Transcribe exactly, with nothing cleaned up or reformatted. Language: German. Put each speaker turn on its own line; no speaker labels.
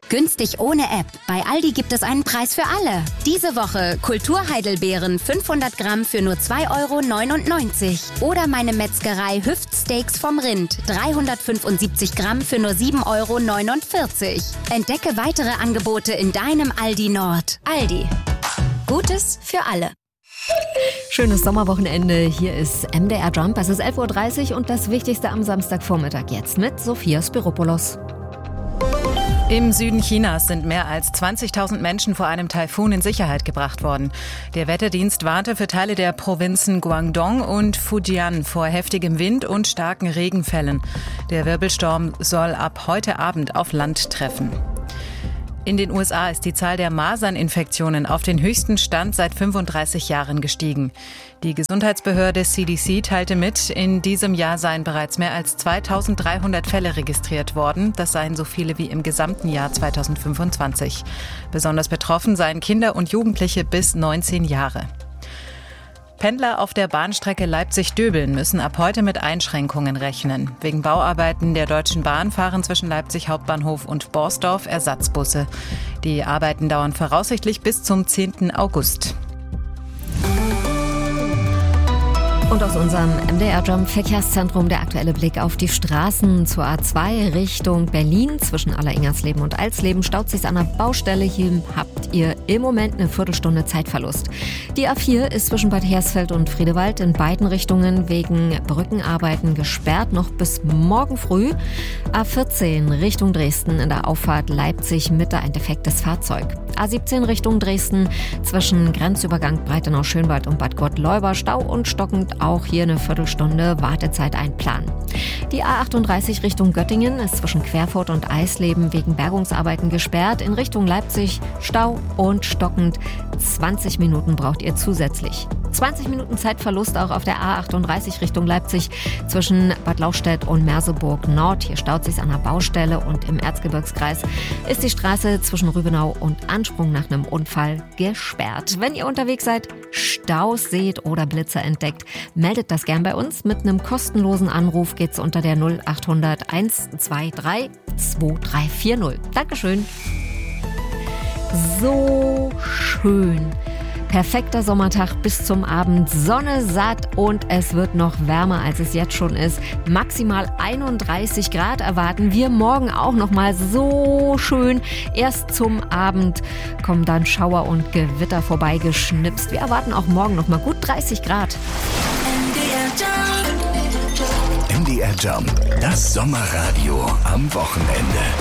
Günstig ohne App. Bei Aldi gibt es einen Preis für alle. Diese Woche Kulturheidelbeeren fünfhundert Gramm für nur zwei Euro neunundneunzig. Oder meine Metzgerei Hüftsteaks vom Rind dreihundertfünfundsiebzig Gramm für nur sieben Euro neunundvierzig. Entdecke weitere Angebote in deinem Aldi Nord. Aldi. Gutes für alle.
Schönes Sommerwochenende. Hier ist M D R Jump. Es ist elf Uhr dreißig und das Wichtigste am Samstagvormittag jetzt mit Sophia Spiropoulos.
Im Süden Chinas sind mehr als zwanzigtausend Menschen vor einem Taifun in Sicherheit gebracht worden. Der Wetterdienst warnte für Teile der Provinzen Guangdong und Fujian vor heftigem Wind und starken Regenfällen. Der Wirbelsturm soll ab heute Abend auf Land treffen. In den U S A ist die Zahl der Maserninfektionen auf den höchsten Stand seit fünfunddreißig Jahren gestiegen. Die Gesundheitsbehörde C D C teilte mit, in diesem Jahr seien bereits mehr als zweitausenddreihundert Fälle registriert worden. Das seien so viele wie im gesamten Jahr zweitausendfünfundzwanzig. Besonders betroffen seien Kinder und Jugendliche bis neunzehn Jahre. Pendler auf der Bahnstrecke Leipzig-Döbeln müssen ab heute mit Einschränkungen rechnen. Wegen Bauarbeiten der Deutschen Bahn fahren zwischen Leipzig Hauptbahnhof und Borsdorf Ersatzbusse. Die Arbeiten dauern voraussichtlich bis zum zehnten August.
Und aus unserem M D R-Jump Verkehrszentrum der aktuelle Blick auf die Straßen zur A zwei Richtung Berlin. Zwischen Aller-Ingersleben und Alsleben staut sich an der Baustelle. Hier habt ihr im Moment eine Viertelstunde Zeitverlust. Die A vier ist zwischen Bad Hersfeld und Friedewald in beiden Richtungen wegen Brückenarbeiten gesperrt, noch bis morgen früh. A vierzehn Richtung Dresden in der Auffahrt Leipzig-Mitte ein defektes Fahrzeug. A siebzehn Richtung Dresden zwischen Grenzübergang Breitenau-Schönwald und Bad Gott-Leuba Stau und stockend. Auch hier eine Viertelstunde Wartezeit einplanen. Die A achtunddreißig Richtung Göttingen ist zwischen Querfurt und Eisleben wegen Bergungsarbeiten gesperrt. In Richtung Leipzig Stau und stockend. zwanzig Minuten braucht ihr zusätzlich. zwanzig Minuten Zeitverlust auch auf der A achtunddreißig Richtung Leipzig zwischen Bad Lauchstädt und Merseburg Nord. Hier staut sich's an der Baustelle und im Erzgebirgskreis ist die Straße zwischen Rübenau und Ansprung nach einem Unfall gesperrt. Wenn ihr unterwegs seid, Staus seht oder Blitzer entdeckt, meldet das gern bei uns. Mit einem kostenlosen Anruf geht's unter der null achthundert hundertzweiundzwanzig zweiunddreißig vierzig. Dankeschön. So schön. Perfekter Sommertag bis zum Abend, Sonne satt und es wird noch wärmer, als es jetzt schon ist. Maximal einunddreißig Grad erwarten wir morgen auch noch mal so schön. Erst zum Abend kommen dann Schauer und Gewitter vorbeigeschnipst. Wir erwarten auch morgen noch mal gut dreißig Grad.
M D R Jump, das Sommerradio am Wochenende.